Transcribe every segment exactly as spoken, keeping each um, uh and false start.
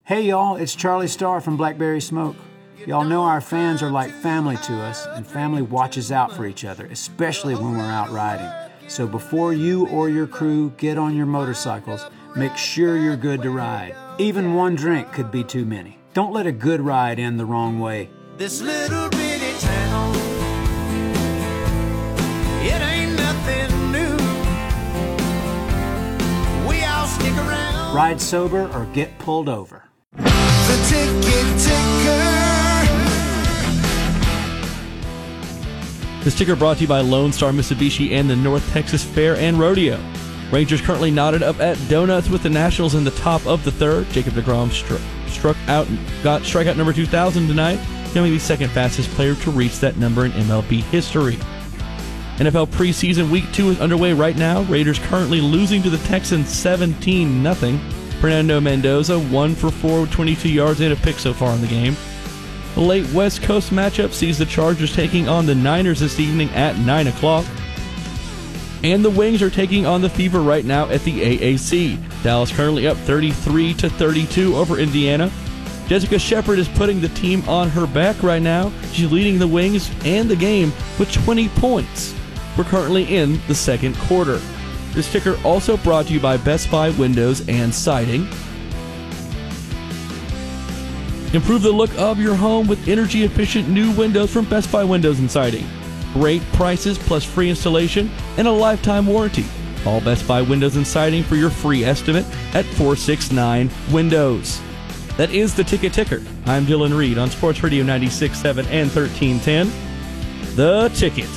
Hey y'all, it's Charlie Starr from Blackberry Smoke. Y'all know our fans are like family to us, and family watches out for each other, especially when we're out riding. So before you or your crew get on your motorcycles, make sure you're good to ride. Even one drink could be too many. Don't let a good ride end the wrong way. This little bitty town, it ain't nothing new. We all stick around. Ride sober or get pulled over. The ticket ticker. This ticker brought to you by Lone Star Mitsubishi and the North Texas Fair and Rodeo. Rangers currently knotted up at donuts with the Nationals in the top of the third. Jacob deGrom stru- struck out, got strikeout number two thousand tonight, becoming the second fastest player to reach that number in M L B history. N F L preseason week two is underway right now. Raiders currently losing to the Texans seventeen nothing. Fernando Mendoza, one for four with twenty-two yards and a pick so far in the game. The late West Coast matchup sees the Chargers taking on the Niners this evening at nine o'clock. And the Wings are taking on the Fever right now at the A A C. Dallas currently up thirty-three to thirty-two over Indiana. Jessica Shepard is putting the team on her back right now. She's leading the Wings and the game with twenty points. We're currently in the second quarter. This ticker also brought to you by Best Buy Windows and Siding. Improve the look of your home with energy-efficient new windows from Best Buy Windows and Siding. Great prices plus free installation and a lifetime warranty. Call Best Buy Windows and Siding for your free estimate at four six nine Windows. That is the Ticket Ticker. I'm Dylan Reed on Sports Radio ninety-six point seven and thirteen ten. The Ticket.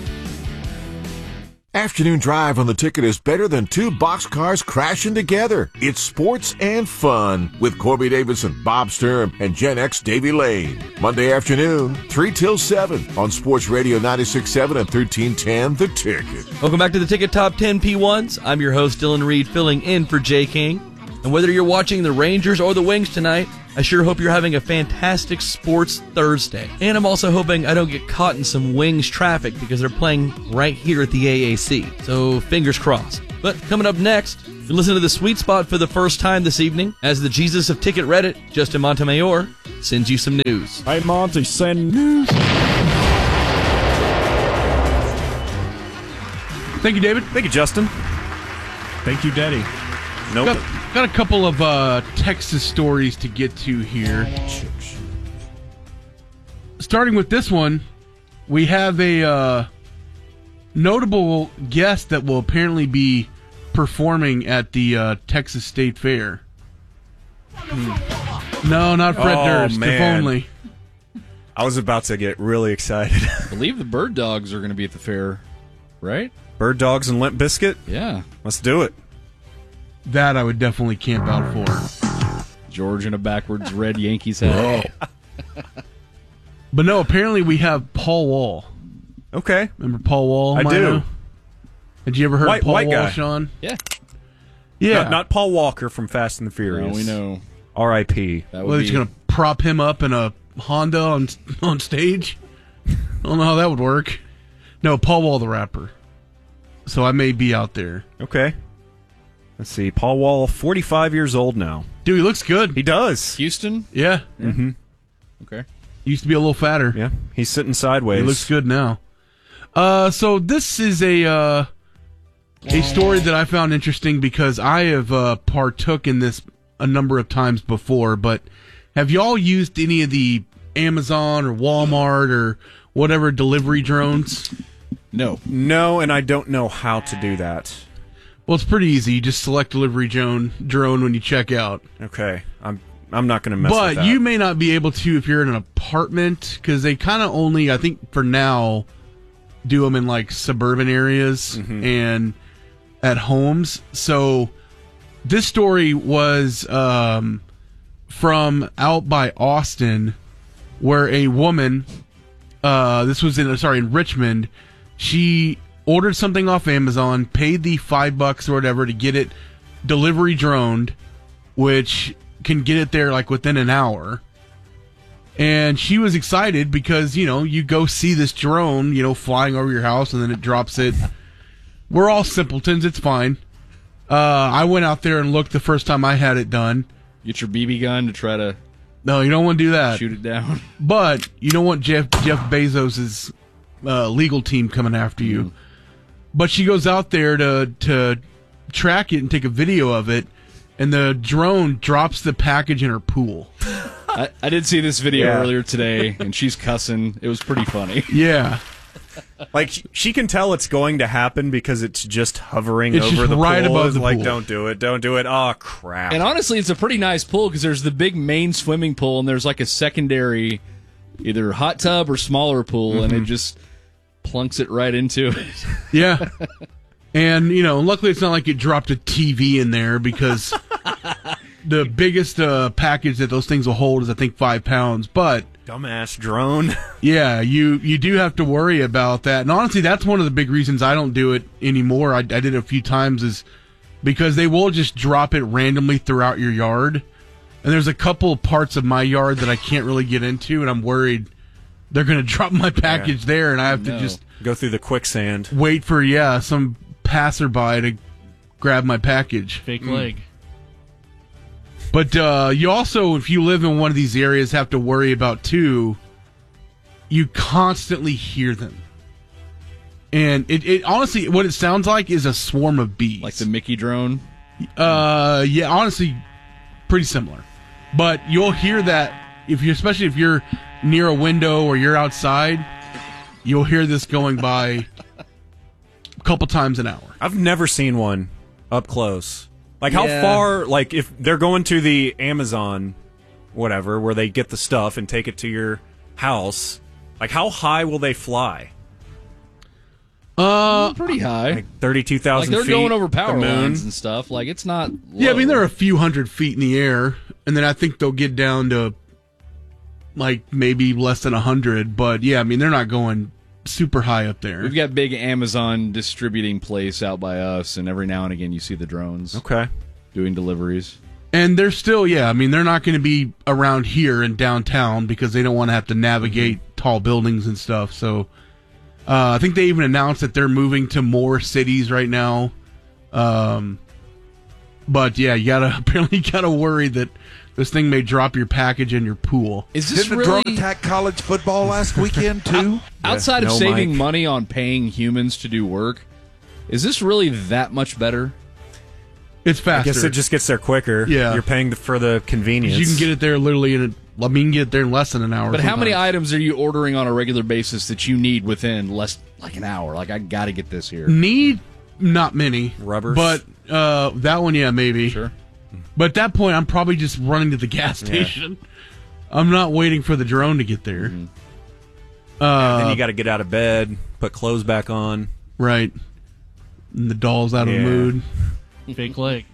Afternoon drive on the Ticket is better than two boxcars crashing together. It's sports and fun with Corby Davidson, Bob Sturm, and Gen X Davey Lane. Monday afternoon, three till seven on Sports Radio ninety-six point seven and thirteen ten, The Ticket. Welcome back to the Ticket Top ten P ones. I'm your host, Dylan Reed, filling in for Jay King. And whether you're watching the Rangers or the Wings tonight, I sure hope you're having a fantastic sports Thursday. And I'm also hoping I don't get caught in some Wings traffic because they're playing right here at the A A C. So fingers crossed. But coming up next, you listen to the Sweet Spot for the first time this evening as the Jesus of Ticket Reddit, Justin Montemayor, sends you some news. Hey, Monty, send news. Thank you, David. Thank you, Justin. Thank you, Daddy. Nope. Got, got a couple of uh, Texas stories to get to here. Starting with this one, we have a uh, notable guest that will apparently be performing at the uh, Texas State Fair. Hmm. No, not Fred oh, Durst, man. if only. I was about to get really excited. I believe the Bird Dogs are going to be at the fair, right? Bird Dogs and Limp Bizkit? Yeah. Let's do it. That I would definitely camp out for. George in a backwards red Yankees hat. But no, apparently we have Paul Wall. Okay. Remember Paul Wall? I Mino? do. Had you ever heard White- of Paul white Wall, guy. Sean? Yeah. Yeah. Not, not Paul Walker from Fast and the Furious. No, we know. R I P That Well, would he's be... going to prop him up in a Honda on on stage? I don't know how that would work. No, Paul Wall the rapper. So I may be out there. Okay. Let's see. Paul Wall, forty-five years old now. Dude, he looks good. He does. Houston? Yeah. Mm-hmm. Okay. He used to be a little fatter. Yeah. He's sitting sideways. He looks good now. Uh, so this is a uh, a story that I found interesting because I have uh, partook in this a number of times before, but have y'all used any of the Amazon or Walmart or whatever delivery drones? No. No, and I don't know how to do that. Well, it's pretty easy. You just select delivery drone drone when you check out. Okay. I'm I'm not going to mess but with that. you may not be able to if you're in an apartment because they kind of only, I think for now, do them in like suburban areas Mm-hmm. and at homes. So this story was um, from out by Austin where a woman, uh, this was in, sorry, in Richmond, she ordered something off Amazon, paid the five bucks or whatever to get it delivery droned, which can get it there like within an hour. And she was excited because, you know, you go see this drone, you know, flying over your house and then it drops it. We're all simpletons. It's fine. Uh, I went out there and looked the first time I had it done. Get your B B gun to try to No, you don't want to do that. shoot it down. But you don't want Jeff Jeff Bezos' uh, legal team coming after you. Mm. But she goes out there to to track it and take a video of it, and the drone drops the package in her pool. I, I did see this video Yeah. earlier today, and she's cussing. It was pretty funny. Yeah. Like sh- she can tell it's going to happen because it's just hovering It's over just the right pool. above It's the like, pool. don't do it, don't do it. Oh crap! And honestly, it's a pretty nice pool because there's the big main swimming pool, and there's like a secondary, either hot tub or smaller pool, Mm-hmm. and it just plunks it right into it. Yeah. And, you know, luckily it's not like it dropped a T V in there because the biggest uh, package that those things will hold is, I think, five pounds. But, Dumbass drone. yeah, you, you do have to worry about that. And honestly, that's one of the big reasons I don't do it anymore. I, I did it a few times is because they will just drop it randomly throughout your yard. And there's a couple of parts of my yard that I can't really get into, and I'm worried they're going to drop my package there, and I have No. to just Go through the quicksand. wait for, yeah, some passerby to grab my package. Fake leg. But uh, you also, if you live in one of these areas, have to worry about, too, you constantly hear them. And it, it honestly, what it sounds like is a swarm of bees. Like the Mickey drone. Uh, yeah, honestly, pretty similar. But you'll hear that, if you, especially if you're near a window or you're outside, you'll hear this going by a couple times an hour. I've never seen one up close. Like how Yeah. far? Like if they're going to the Amazon, whatever, where they get the stuff and take it to your house. Like how high will they fly? Uh, Pretty high. Like thirty-two Like thousand they're feet. going over power the moon. lines and stuff. Like it's not. yeah, I mean, low. they're a few hundred feet in the air, and then I think they'll get down to like maybe less than a hundred. But yeah, I mean, they're not going super high up there. We've got big Amazon distributing place out by us, and every now and again you see the drones Okay. doing deliveries. And they're still, yeah, I mean, they're not going to be around here in downtown because they don't want to have to navigate tall buildings and stuff. So uh, I think they even announced that they're moving to more cities right now. Um, but yeah, you gotta apparently you gotta worry that this thing may drop your package in your pool. Is this Didn't the drone really attack college football last weekend too? outside of no, saving Mike. money on paying humans to do work? Is this really that much better? It's I faster. guess it just gets there quicker. Yeah. You're paying the, for the convenience. you can get it there literally in a, I mean, you can get it there in less than an hour. But how many sometimes. items are you ordering on a regular basis that you need within less like an hour? Like I got to get this here. Need not many Rubbers? but uh, that one, yeah, maybe. Sure. But at that point, I'm probably just running to the gas station. I'm not waiting for the drone to get there. Mm-hmm. Uh, then you got to get out of bed, put clothes back on. Right. And the doll's out of the Yeah. mood. Fake leg.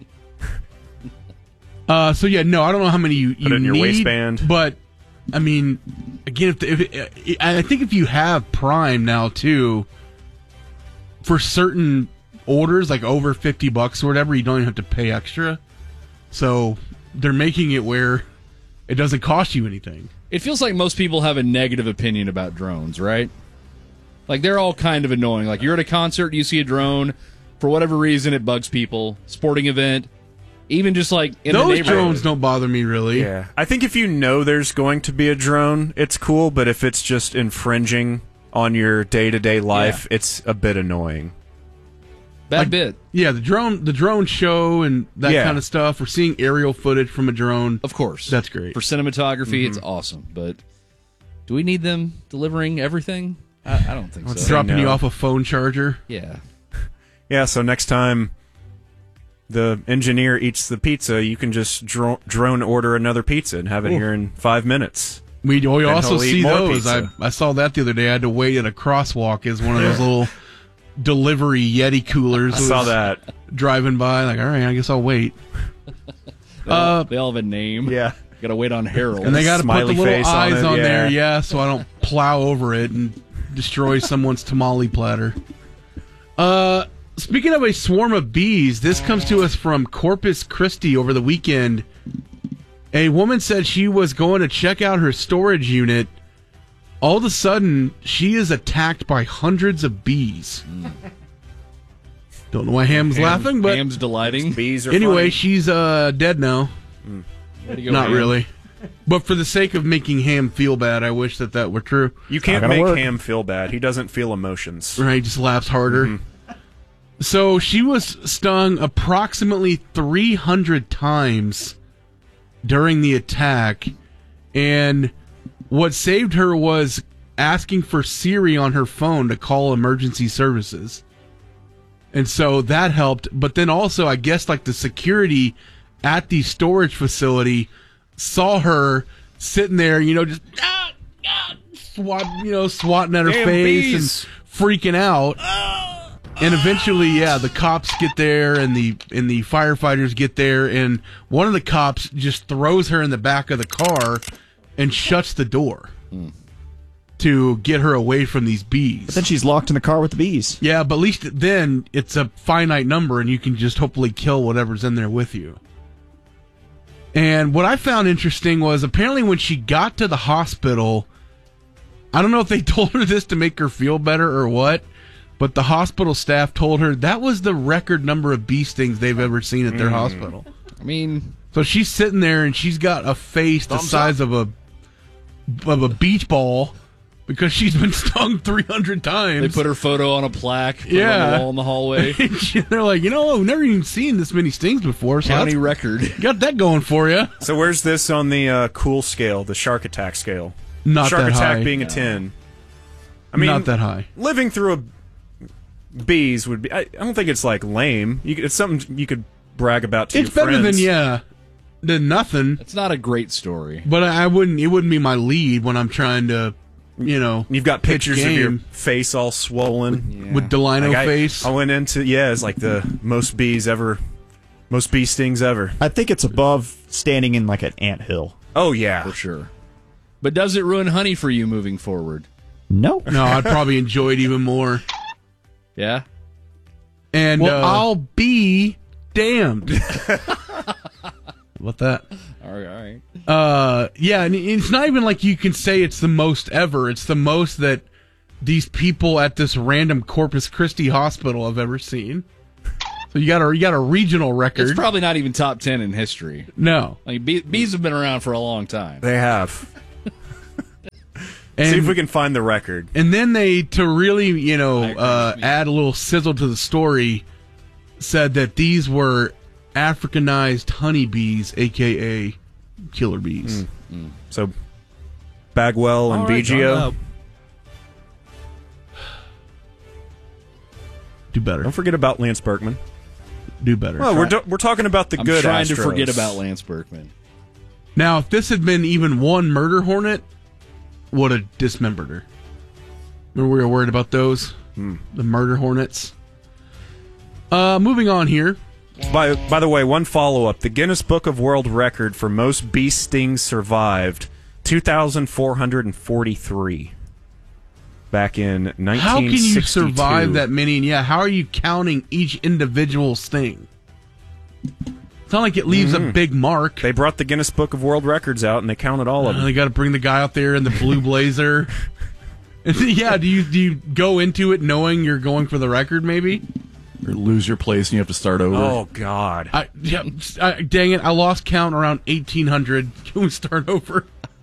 Uh, so yeah, no, I don't know how many you, you Put it in your need, waistband. but I mean, again, if, the, if it, I think if you have Prime now too, for certain orders like over fifty bucks or whatever, you don't even have to pay extra. So they're making it where it doesn't cost you anything. It feels like most people have a negative opinion about drones, right? Like they're all kind of annoying. Like you're at a concert, you see a drone, for whatever reason it bugs people. Sporting event, even just like in the Those neighborhood. drones don't bother me really. Yeah. I think if you know there's going to be a drone, it's cool, but if it's just infringing on your day-to-day life, it's a bit annoying. Bad Like- bit. Yeah, the drone, the drone show and that Yeah. kind of stuff. We're seeing aerial footage from a drone. Of course. That's great. For cinematography, it's awesome. But do we need them delivering everything? I, I don't think so. Dropping no. you off a phone charger. Yeah. Yeah, so next time the engineer eats the pizza, you can just dro- drone order another pizza and have it here in five minutes. We, we And also he'll eat see more those. I, pizza. I saw that the other day. I had to wait at a crosswalk as one of those little delivery Yeti coolers. I saw was that. driving by. Like, all right, I guess I'll wait. They all, they all have a name. Yeah. Got to wait on Harold. And they got to put the Smiley little face on eyes it, on, yeah. there, yeah, so I don't plow over it and destroy someone's tamale platter. Uh, speaking of a swarm of bees, this comes to us from Corpus Christi over the weekend. A woman said she was going to check out her storage unit. All of a sudden, she is attacked by hundreds of bees. Don't know why Ham's Ham- laughing, but Ham's delighting. Bees are anyway, funny. she's uh, dead now. Way to go, Not Ham. really. But for the sake of making Ham feel bad, I wish that that were true. You can't Not gonna make work. Ham feel bad. He doesn't feel emotions. Right, he just laughs harder. So she was stung approximately three hundred times during the attack, and what saved her was asking for Siri on her phone to call emergency services. And so that helped, but then also I guess like the security at the storage facility saw her sitting there, you know, just ah, ah, swat, you know, swatting at her Damn face bees. and freaking out. And eventually, yeah, the cops get there and the and the firefighters get there, and one of the cops just throws her in the back of the car and shuts the door Hmm. to get her away from these bees. But then she's locked in the car with the bees. Yeah, but at least then it's a finite number, and you can just hopefully kill whatever's in there with you. And what I found interesting was apparently when she got to the hospital, I don't know if they told her this to make her feel better or what, but the hospital staff told her that was the record number of bee stings they've ever seen at their Mm. hospital. I mean, So she's sitting there and she's got a face the Thumbs size of a of a beach ball because she's been stung three hundred times. they put her photo on a plaque, put it on Yeah. the wall in the hallway. They're like, you know, I've never even seen this many stings before. So County that's- record. got that going for you. So where's this on the uh, cool scale, the shark attack scale? Not shark that attack high. being a ten. I mean, Not that high. Living through a bees would be. I, I don't think it's like lame. You, could- it's something you could brag about to It's your better friends. than yeah, than nothing. It's not a great story. But I I wouldn't. It wouldn't be my lead when I'm trying to, you know. You've got pitch pictures of your game face all swollen with Delino Like, I- face. I went into yeah, it's like the most bees ever, most bee stings ever. I think it's above standing in like an anthill. Oh yeah, For sure. But does it ruin honey for you moving forward? No. No, I'd probably enjoy it even more. Yeah? And Well, uh, I'll be damned. What that? All right, all right. Uh, yeah, and it's not even like you can say it's the most ever. It's the most that these people at this random Corpus Christi hospital have ever seen. So you got a you got a regional record. It's probably not even top ten in history. No. Like bee, bees have been around for a long time. they have. And, See if we can find the record. and then they, to really, you know, I agree uh, with you. add a little sizzle to the story, said that these were Africanized honeybees, a k a killer bees. So Bagwell and All right, Biggio. John, uh, Do better. Don't forget about Lance Berkman. Do better. Well, we're do- we're talking about the I'm good. trying to Astros. forget about Lance Berkman. Now, if this had been even one murder hornet, would have dismembered her. Remember we were worried about those? The murder hornets. Uh, moving on here. By by the way, one follow up: the Guinness Book of World Record for most bee stings survived, two thousand four hundred and forty three. Back in nineteen sixty-two. How can you survive that many? And yeah, how are you counting each individual sting? It's not like it leaves a big mark. They brought the Guinness Book of World Records out and they counted all of Uh, them. they got to bring the guy out there in the blue blazer. And yeah, do you do you go into it knowing you're going for the record? Maybe. Or lose your place and you have to start over. Oh God! I, yeah, I, dang it! I lost count around eighteen hundred. Can we start over?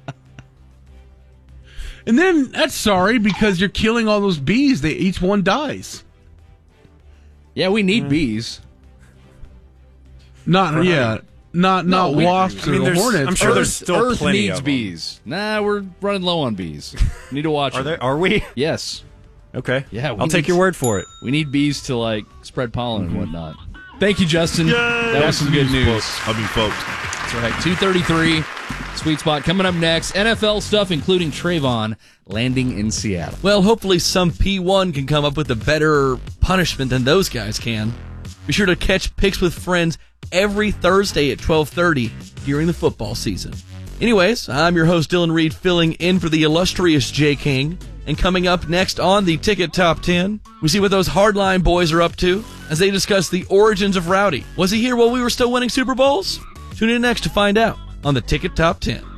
And then that's sorry because you're killing all those bees. They each one dies. Yeah, we need bees. Not yeah, not No, not we- wasps I mean, or there's- hornets. I'm sure but- there's still Earth plenty needs of them. bees. Nah, we're running low on bees. Need to watch Are them. they? Are we? Yes. Okay. Yeah, we I'll take need- your word for it. We need bees to like spread pollen and whatnot. Thank you, Justin. That was some good news. I mean, folks. That's right. two thirty-three, Sweet Spot. Coming up next, N F L stuff, including Trayvon landing in Seattle. Well, hopefully some P one can come up with a better punishment than those guys can. Be sure to catch Picks with Friends every Thursday at twelve thirty during the football season. Anyways, I'm your host, Dylan Reed, filling in for the illustrious Jay King. And coming up next on the Ticket Top ten, we see what those Hardline boys are up to as they discuss the origins of Rowdy. Was he here while we were still winning Super Bowls? Tune in next to find out on the Ticket Top ten.